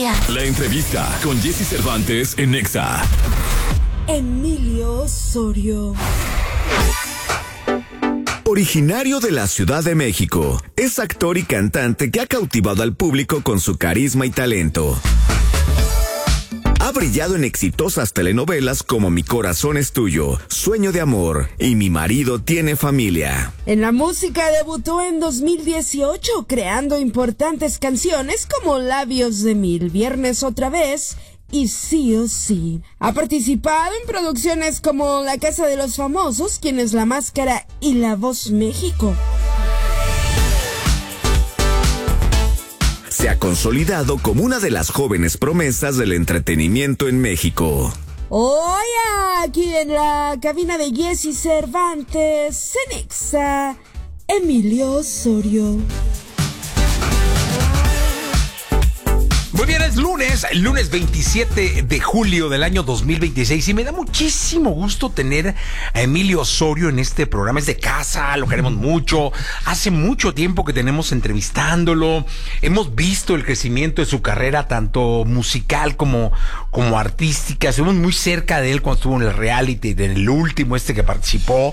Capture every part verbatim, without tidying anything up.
Noticias. La entrevista con Jessy Cervantes en Nexa. Emilio Osorio. Originario de la Ciudad de México, es actor y cantante que ha cautivado al público con su carisma y talento. Ha brillado en exitosas telenovelas como Mi corazón es tuyo, Sueño de amor y Mi marido tiene familia. En la música debutó en dos mil dieciocho, creando importantes canciones como Labios de Mil, Viernes otra vez y Sí o Sí. Ha participado en producciones como La Casa de los Famosos, Quién es la Máscara y La Voz México. Se ha consolidado como una de las jóvenes promesas del entretenimiento en México. Hoy aquí en la cabina de Jessy Cervantes, en Nexa, Emilio Osorio. Muy bien, es lunes, lunes veintisiete de julio del año dos mil veintiséis y me da muchísimo gusto tener a Emilio Osorio en este programa. Es de casa, lo queremos mucho. Hace mucho tiempo que tenemos entrevistándolo. Hemos visto el crecimiento de su carrera, tanto musical como, como artística. Estuvimos muy cerca de él cuando estuvo en el reality, en el último este que participó.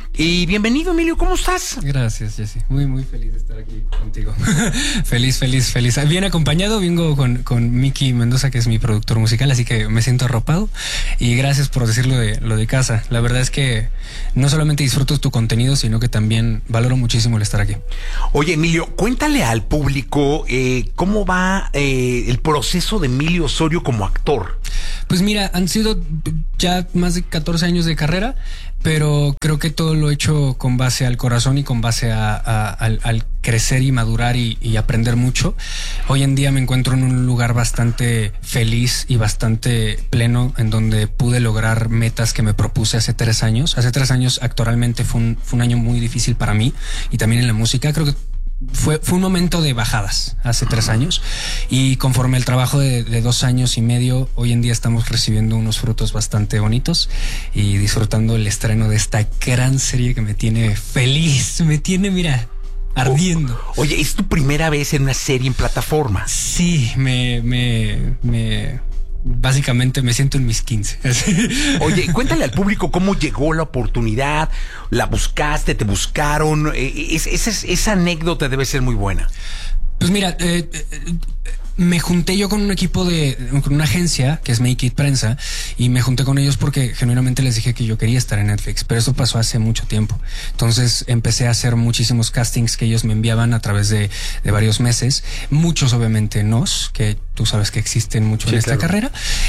Y bienvenido, Emilio, ¿cómo estás? Gracias, Jessy. Muy, muy feliz de estar aquí contigo. Feliz, feliz, feliz. Bien acompañado, vengo con, con Miki Mendoza, que es mi productor musical, así que me siento arropado. Y gracias por decir lo de, lo de casa. La verdad es que no solamente disfruto tu contenido, sino que también valoro muchísimo el estar aquí. Oye, Emilio, cuéntale al público eh, cómo va eh, el proceso de Emilio Osorio como actor. Pues mira, han sido ya más de catorce años de carrera, pero creo que todo lo he hecho con base al corazón y con base a, a, al, al crecer y madurar y, y aprender mucho. Hoy en día me encuentro en un lugar bastante feliz y bastante pleno, en donde pude lograr metas que me propuse hace tres años. Hace tres años actoralmente fue un, fue un año muy difícil para mí y también en la música. Creo que Fue, fue un momento de bajadas hace tres años y conforme el trabajo de, de dos años y medio, hoy en día estamos recibiendo unos frutos bastante bonitos y disfrutando el estreno de esta gran serie que me tiene feliz, me tiene, mira, ardiendo. Oye, ¿es tu primera vez en una serie en plataforma? Sí, me... me, me básicamente me siento en mis quince. Oye, cuéntale al público cómo llegó la oportunidad, la buscaste, te buscaron, es, es, es, esa anécdota debe ser muy buena. Pues mira, eh, eh, me junté yo con un equipo de, con una agencia que es Make It Prensa, y me junté con ellos porque genuinamente les dije que yo quería estar en Netflix, pero eso pasó hace mucho tiempo. Entonces empecé a hacer muchísimos castings que ellos me enviaban a través de, de varios meses, muchos obviamente nos, que tú sabes que existen mucho sí, en esta claro. carrera,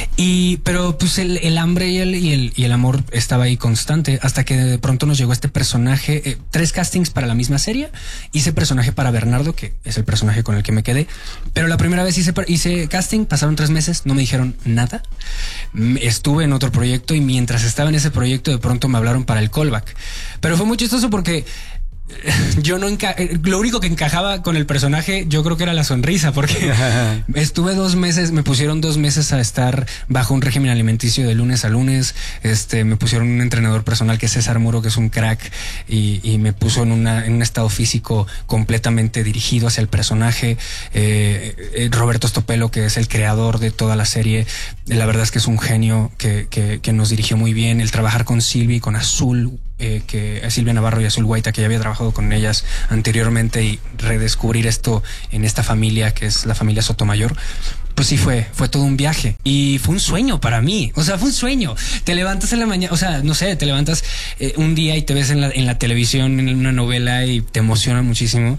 y pero pues el, el hambre y el, y el y el amor estaba ahí constante hasta que de pronto nos llegó este personaje, eh, tres castings para la misma serie, hice personaje para Bernardo, que es el personaje con el que me quedé, pero la primera vez hice, hice casting, pasaron tres meses, no me dijeron nada, estuve en otro proyecto y mientras estaba en ese proyecto de pronto me hablaron para el callback, pero fue muy chistoso porque yo no enca lo único que encajaba con el personaje yo creo que era la sonrisa, porque estuve dos meses, me pusieron dos meses a estar bajo un régimen alimenticio de lunes a lunes, este me pusieron un entrenador personal que es César Muro, que es un crack, y, y me puso en, una, en un estado físico completamente dirigido hacia el personaje. eh, eh, Roberto Stopelo, que es el creador de toda la serie, la verdad es que es un genio que, que, que nos dirigió muy bien. El trabajar con Silvi, con Azul, Eh, que Silvia Navarro y Azul Guaita, que ya había trabajado con ellas anteriormente, y redescubrir esto en esta familia que es la familia Sotomayor, pues sí fue, fue todo un viaje y fue un sueño para mí. O sea, fue un sueño. Te levantas en la mañana, o sea, no sé, te levantas eh, un día y te ves en la, en la televisión, en una novela, y te emociona muchísimo.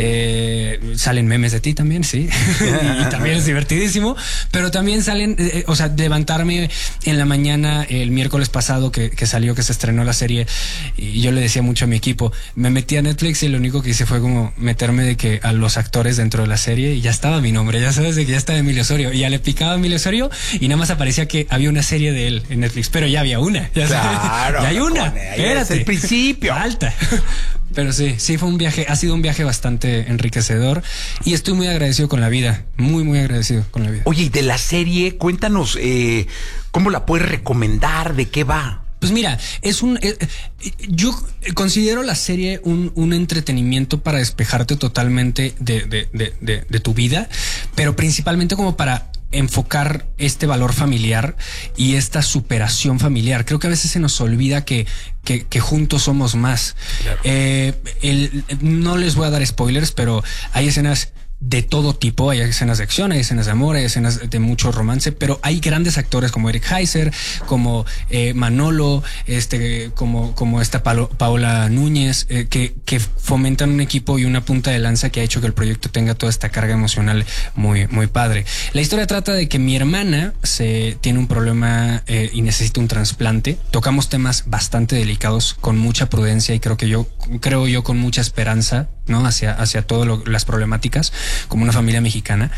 Eh, salen memes de ti también, sí. y, y también es divertidísimo, pero también salen, eh, o sea, levantarme en la mañana el miércoles pasado que, que salió, que se estrenó la serie, y yo le decía mucho a mi equipo, me metí a Netflix y lo único que hice fue como meterme de que a los actores dentro de la serie y ya estaba mi nombre, ya sabes, de que ya estaba Emilio Osorio, y ya le picaba a Emilio Osorio y nada más aparecía que había una serie de él en Netflix, pero ya había una, ya sabes, claro, ya hay una, espérate, es el principio, falta. Pero sí, sí fue un viaje, ha sido un viaje bastante enriquecedor y estoy muy agradecido con la vida, muy, muy agradecido con la vida. Oye, y de la serie, cuéntanos, eh, ¿cómo la puedes recomendar? ¿De qué va? Pues mira, es un... Eh, yo considero la serie un, un entretenimiento para despejarte totalmente de, de, de, de, de tu vida, pero principalmente como para enfocar este valor familiar y esta superación familiar. Creo que a veces se nos olvida que, que, que juntos somos más. Claro. Eh, el, no les voy a dar spoilers, pero hay escenas de todo tipo, hay escenas de acción, hay escenas de amor, hay escenas de mucho romance, pero hay grandes actores como Eric Heiser, como eh, Manolo, este, como, como esta Palo, Paola Núñez, eh, que, que fomentan un equipo y una punta de lanza que ha hecho que el proyecto tenga toda esta carga emocional muy, muy padre. La historia trata de que mi hermana se tiene un problema eh, y necesita un trasplante. Tocamos temas bastante delicados con mucha prudencia y creo que yo, creo yo con mucha esperanza, ¿no? Hacia, hacia todas las problemáticas, como una familia mexicana.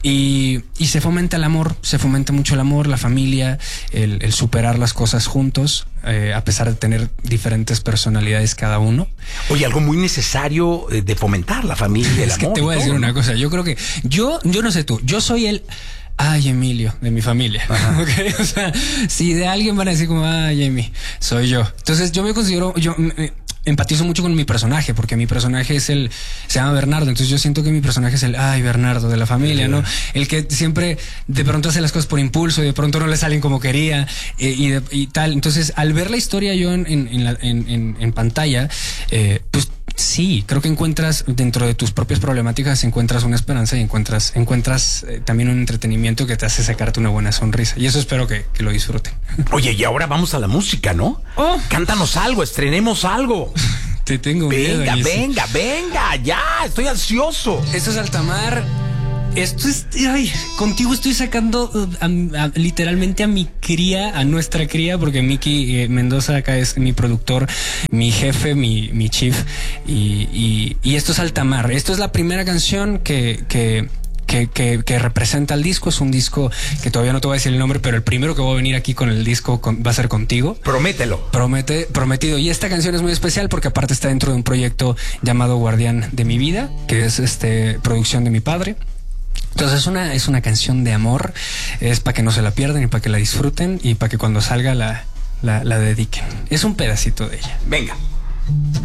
Y, y se fomenta el amor, se fomenta mucho el amor, la familia, el, el superar las cosas juntos, eh, a pesar de tener diferentes personalidades cada uno. Oye, algo muy necesario de fomentar, la familia, el es amor. Que te voy a decir una cosa, yo creo que, yo, yo no sé tú, yo soy el... Ay, Emilio, de mi familia. Okay, o sea, si de alguien van a decir como, ay, Emi, soy yo. Entonces yo me considero, yo eh, empatizo mucho con mi personaje, porque mi personaje es el, se llama Bernardo. Entonces yo siento que mi personaje es el, ay, Bernardo de la familia, ¿no? El que siempre de pronto hace las cosas por impulso y de pronto no le salen como quería eh, y, de, y tal. Entonces al ver la historia yo en, en, en, la, en, en, en pantalla, eh, pues sí, creo que encuentras dentro de tus propias problemáticas, encuentras una esperanza y encuentras, encuentras eh, también un entretenimiento que te hace sacarte una buena sonrisa. Y eso espero que, que lo disfruten. Oye, y ahora vamos a la música, ¿no? Oh. Cántanos algo, estrenemos algo. Te tengo venga, miedo. Venga, venga, venga, ya, estoy ansioso. Esto es Altamar. Esto es, ay, contigo estoy sacando uh, a, a, literalmente a mi cría, a nuestra cría, porque Miki eh, Mendoza acá es mi productor, mi jefe, mi, mi chief, y, y, y esto es Altamar. Esto es la primera canción que, que, que, que, que representa el disco. Es un disco que todavía no te voy a decir el nombre, pero el primero que voy a venir aquí con el disco con, va a ser contigo. Promételo. Promete, prometido. Y esta canción es muy especial porque aparte está dentro de un proyecto llamado Guardián de mi vida, que es este producción de mi padre. Entonces es una, es una canción de amor, es para que no se la pierdan y para que la disfruten y para que cuando salga la, la, la dediquen. Es un pedacito de ella. Venga.